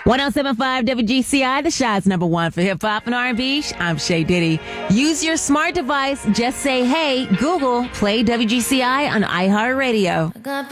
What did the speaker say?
1075 WGCI, the Shy's number one for hip hop and R&B. I'm Shay Diddy. Use your smart device. Just say, hey, Google, play WGCI on iHeartRadio.